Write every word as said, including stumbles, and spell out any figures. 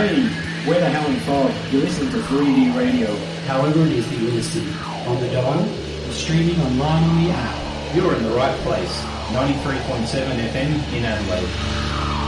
Hey, we're the Howling Fog. You're listening to three D Radio. However it is that you listen, on the dial, or streaming online on the app, you're in the right place. ninety-three point seven F M in Adelaide.